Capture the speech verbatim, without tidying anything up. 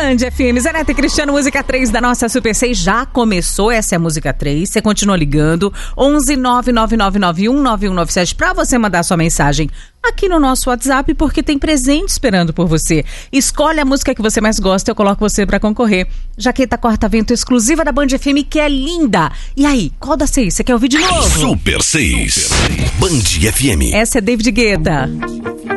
Band F M, Zé Neto e Cristiano, música três da nossa Super seis já começou, essa é a música três, você continua ligando, onze nove nove nove nove um nove um nove sete pra você mandar sua mensagem aqui no nosso WhatsApp, porque tem presente esperando por você. Escolhe a música que você mais gosta, eu coloco você pra concorrer. Jaqueta corta-vento exclusiva da Band F M, que é linda. E aí, qual das seis? Você quer ouvir de novo? Super seis, Band F M. Essa é David Guetta.